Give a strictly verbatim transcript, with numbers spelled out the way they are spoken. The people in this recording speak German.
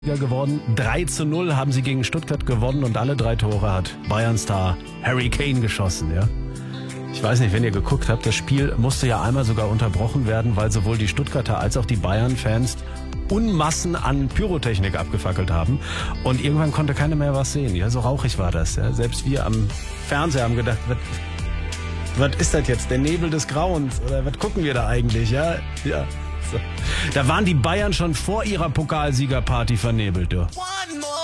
geworden. drei zu null haben sie gegen Stuttgart gewonnen und alle drei Tore hat Bayern-Star Harry Kane geschossen. Ja? Ich weiß nicht, wenn ihr geguckt habt, das Spiel musste ja einmal sogar unterbrochen werden, weil sowohl die Stuttgarter als auch die Bayern-Fans Unmassen an Pyrotechnik abgefackelt haben. Und irgendwann konnte keiner mehr was sehen. Ja, so rauchig war das. Ja? Selbst wir am Fernseher haben gedacht, was, was ist das jetzt? Der Nebel des Grauens? Oder was gucken wir da eigentlich? Ja, ja. So. Da waren die Bayern schon vor ihrer Pokalsiegerparty vernebelt. Ja.